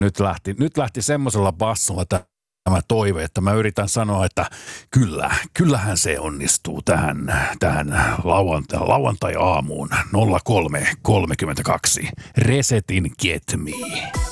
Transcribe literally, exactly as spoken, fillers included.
Nyt lähti, nyt lähti semmoisella bassolla tämä toive, että mä yritän sanoa, että kyllä, kyllähän se onnistuu tähän, tähän lauantai, lauantai-aamuun nolla kolme kolmekymmentäkaksi. Resetin Get Me.